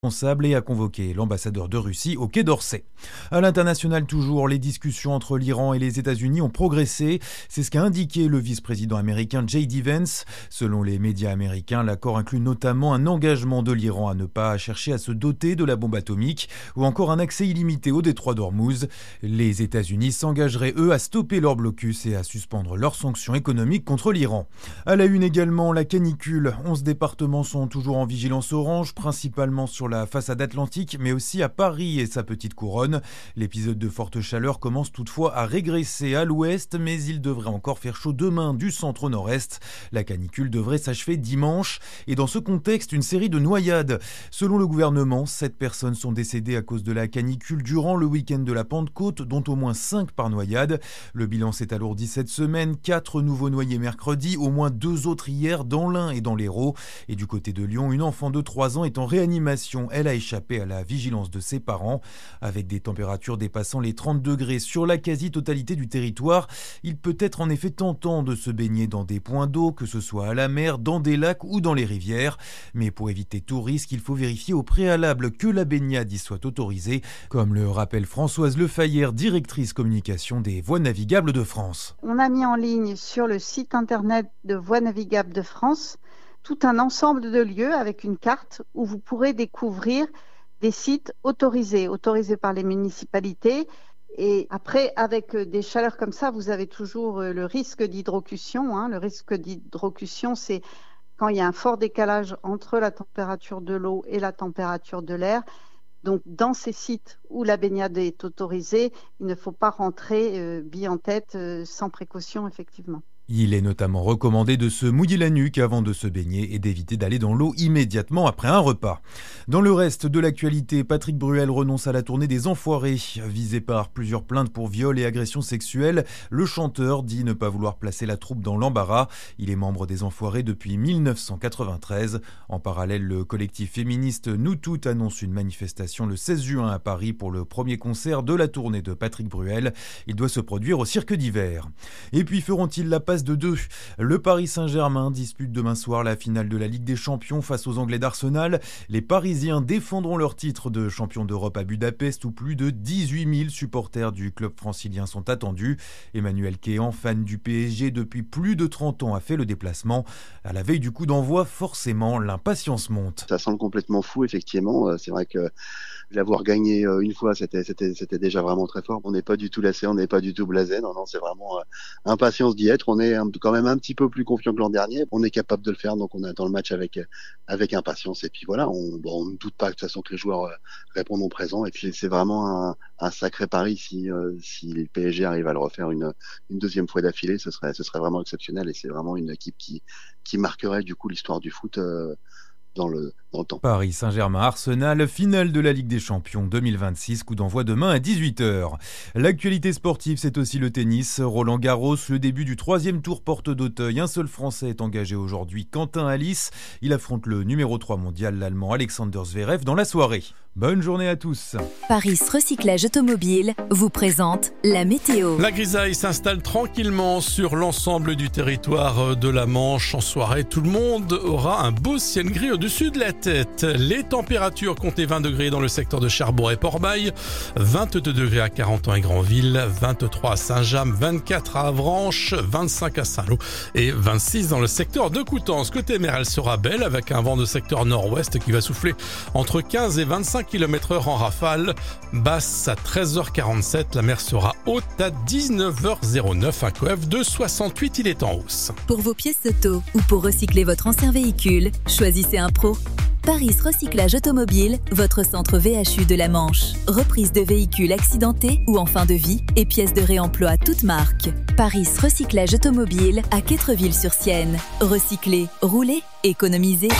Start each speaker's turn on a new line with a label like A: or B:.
A: responsable et a convoqué l'ambassadeur de Russie au Quai d'Orsay. À l'international toujours, les discussions entre l'Iran et les États-Unis ont progressé. C'est ce qu'a indiqué le vice-président américain J.D. Vance. Selon les médias américains, l'accord inclut notamment un engagement de l'Iran à ne pas chercher à se doter de la bombe atomique ou encore un accès illimité au détroit d'Ormuz. Les États-Unis s'engageraient, eux, à stopper leur blocus et à suspendre leurs sanctions économiques contre l'Iran. À la une également, la canicule. 11 départements sont toujours en vigilance orange, principalement sur la façade atlantique, mais aussi à Paris et sa petite couronne. L'épisode de forte chaleur commence toutefois à régresser à l'ouest, mais il devrait encore faire chaud demain du centre au nord-est. La canicule devrait s'achever dimanche. Et dans ce contexte, une série de noyades. Selon le gouvernement, 7 personnes sont décédées à cause de la canicule durant le week-end de la Pentecôte, dont au moins 5 par noyade. Le bilan s'est alourdi cette semaine. 4 nouveaux noyés mercredi, au moins 2 autres hier dans l'Ain et dans l'Hérault. Et du côté de Lyon, une enfant de 3 ans est en réanimation. Elle a échappé à la vigilance de ses parents. Avec des températures dépassant les 30 degrés sur la quasi-totalité du territoire, il peut être en effet tentant de se baigner dans des points d'eau, que ce soit à la mer, dans des lacs ou dans les rivières. Mais pour éviter tout risque, il faut vérifier au préalable que la baignade y soit autorisée, comme le rappelle Françoise Lefayère, directrice communication des Voies navigables de France.
B: On a mis en ligne sur le site internet de Voies navigables de France tout un ensemble de lieux avec une carte où vous pourrez découvrir des sites autorisés par les municipalités. Et après, avec des chaleurs comme ça, vous avez toujours le risque d'hydrocution. Le risque d'hydrocution, c'est quand il y a un fort décalage entre la température de l'eau et la température de l'air. Donc, dans ces sites où la baignade est autorisée, il ne faut pas rentrer bille en tête sans précaution, effectivement.
A: Il est notamment recommandé de se mouiller la nuque avant de se baigner et d'éviter d'aller dans l'eau immédiatement après un repas. Dans le reste de l'actualité, Patrick Bruel renonce à la tournée des Enfoirés. Visé par plusieurs plaintes pour viol et agression sexuelle, le chanteur dit ne pas vouloir placer la troupe dans l'embarras. Il est membre des Enfoirés depuis 1993. En parallèle, le collectif féministe Nous Toutes annonce une manifestation le 16 juin à Paris pour le premier concert de la tournée de Patrick Bruel. Il doit se produire au Cirque d'Hiver. Et puis feront-ils la passe de 2? Le Paris Saint-Germain dispute demain soir la finale de la Ligue des Champions face aux Anglais d'Arsenal. Les Parisiens défendront leur titre de champion d'Europe à Budapest où plus de 18 000 supporters du club francilien sont attendus. Emmanuel Kéan, fan du PSG depuis plus de 30 ans, a fait le déplacement. À la veille du coup d'envoi, forcément, l'impatience monte.
C: Ça semble complètement fou, effectivement. C'est vrai que l'avoir gagné une fois, c'était déjà vraiment très fort. On n'est pas du tout lassé, on n'est pas du tout blasé. Non, c'est vraiment impatience d'y être. On est quand même un petit peu plus confiant que l'an dernier. On est capable de le faire, donc on attend le match avec impatience. Et puis voilà, on ne doute pas de toute façon que les joueurs répondront présent. Et puis c'est vraiment un sacré pari si le PSG arrive à le refaire une deuxième fois d'affilée. Ce serait vraiment exceptionnel et c'est vraiment une équipe qui marquerait du coup l'histoire du foot dans le temps.
A: Paris Saint-Germain-Arsenal, finale de la Ligue des Champions 2026, coup d'envoi demain à 18h. L'actualité sportive, c'est aussi le tennis. Roland Garros, le début du 3e tour porte d'Auteuil. Un seul Français est engagé aujourd'hui, Quentin Halys. Il affronte le numéro 3 mondial, l'Allemand Alexander Zverev, dans la soirée. Bonne journée à tous.
D: Paris Recyclage Automobile vous présente la météo.
E: La grisaille s'installe tranquillement sur l'ensemble du territoire de la Manche. En soirée, tout le monde aura un beau ciel gris au-dessus de la tête. Les températures comptaient 20 degrés dans le secteur de Cherbourg et Port-Bail, 22 degrés à Carentan et Granville, 23 à Saint-James, 24 à Avranches, 25 à Saint-Lô et 26 dans le secteur de Coutances. Côté mer, elle sera belle avec un vent de secteur nord-ouest qui va souffler entre 15 et 25 km/h en rafale. Basse à 13h47, la mer sera haute à 19h09. Un coef de 68, il est en hausse.
D: Pour vos pièces auto ou pour recycler votre ancien véhicule, choisissez un pro. Paris Recyclage Automobile, votre centre VHU de la Manche. Reprise de véhicules accidentés ou en fin de vie et pièces de réemploi toutes marques. Paris Recyclage Automobile à Quettreville-sur-Sienne. Recycler, rouler, économiser.